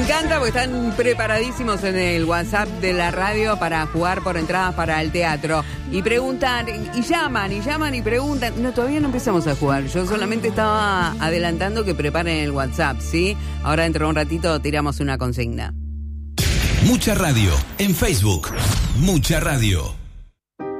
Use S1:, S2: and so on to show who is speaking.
S1: encanta porque están preparadísimos en el WhatsApp de la radio para jugar por entradas para el teatro. Y preguntan, y llaman y preguntan. No, todavía no empezamos a jugar. Yo solamente estaba adelantando que preparen el WhatsApp, ¿sí? Ahora dentro de un ratito tiramos una consigna.
S2: Mucha Radio en Facebook. Mucha Radio.